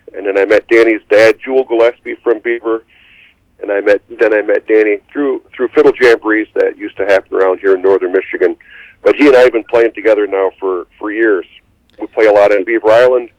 and then I met Danny's dad, Jewel Gillespie from Beaver, and I met Danny through fiddle jamborees that used to happen around here in northern Michigan. But he and I have been playing together now for years. We play a lot in Beaver Island.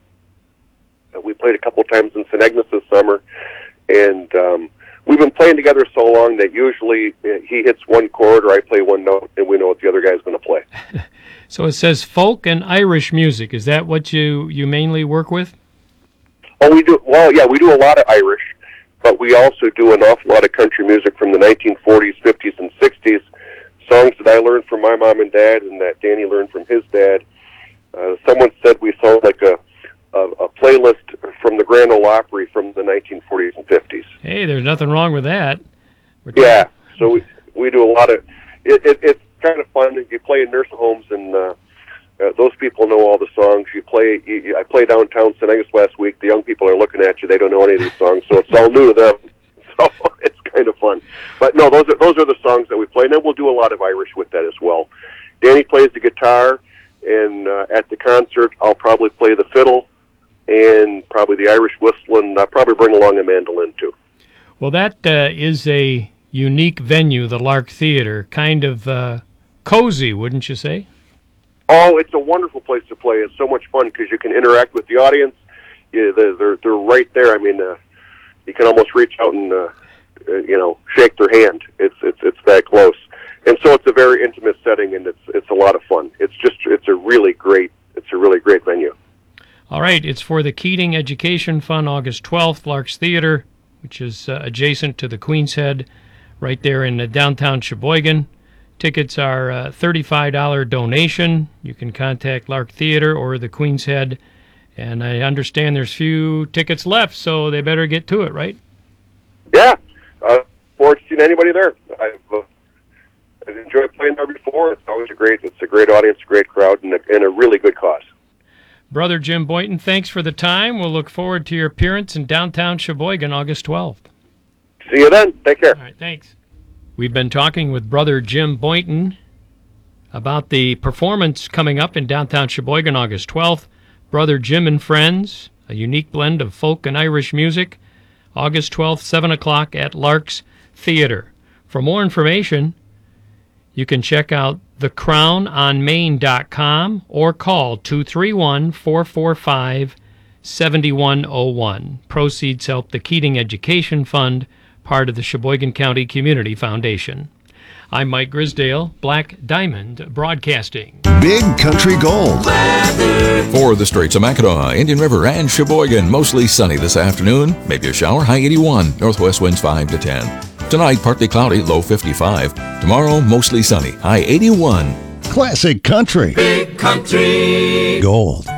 We played a couple times in St. Agnes this summer, and we've been playing together so long that usually he hits one chord or I play one note, and we know what the other guy's going to play. So it says folk and Irish music. Is that what you mainly work with? Oh, we do. Well, yeah, we do a lot of Irish, but we also do an awful lot of country music from the 1940s, 50s, and 60s. Songs that I learned from my mom and dad, and that Danny learned from his dad. Someone said we sound like a playlist from the Grand Ole Opry from the 1940s and 50s. Hey, there's nothing wrong with that. Yeah, so we do a lot of it's kind of fun. You play in nursing homes, and those people know all the songs. I play downtown St. Agnes last week. The young people are looking at you. They don't know any of these songs, so it's all new to them. So it's kind of fun. But no, those are the songs that we play, and then we'll do a lot of Irish with that as well. Danny plays the guitar, and at the concert, I'll probably play the fiddle and probably the Irish whistle, and I'll probably bring along a mandolin too. Well, that is a unique venue, the Lark Theater. Kind of cozy, wouldn't you say? Oh, it's a wonderful place to play. It's so much fun because you can interact with the audience. Yeah, they're right there. I mean, you can almost reach out and shake their hand. It's that close, and so it's a very intimate setting, and it's a lot of fun. It's a really great venue. All right, it's for the Keating Education Fund, August 12th, Lark's Theater, which is adjacent to the Queen's Head, right there in downtown Sheboygan. Tickets are $35 donation. You can contact Lark Theater or the Queen's Head, and I understand there's few tickets left, so they better get to it, right? Yeah, forward to seeing anybody there. I've enjoyed playing there before. It's a great audience, a great crowd, and a really good cause. Brother Jim Boynton, thanks for the time. We'll look forward to your appearance in downtown Sheboygan, August 12th. See you then. Take care. All right, thanks. We've been talking with Brother Jim Boynton about the performance coming up in downtown Sheboygan, August 12th. Brother Jim and Friends, a unique blend of folk and Irish music, August 12th, 7 o'clock at Lark's Theater. For more information, you can check out thecrownonmain.com or call 231-445-7101. Proceeds help the Keating Education Fund, part of the Sheboygan County Community Foundation. I'm Mike Grisdale, Black Diamond Broadcasting. Big Country Gold. For the Straits of Mackinac, Indian River, and Sheboygan, mostly sunny this afternoon. Maybe a shower, high 81. Northwest winds 5 to 10. Tonight, partly cloudy, low 55. Tomorrow, mostly sunny, high 81. Classic Country. Big Country Gold.